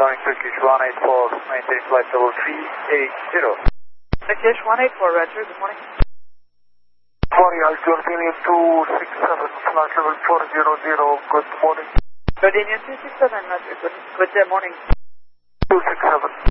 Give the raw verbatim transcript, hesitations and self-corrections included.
Boeing Turkish one eight four, maintain flight level three eight zero. Turkish one eight four, Roger, good morning. Morning, Jordanian two six seven, flight level four zero zero, good morning. Jordanian two six seven, Roger, good, good uh, morning. two six seven.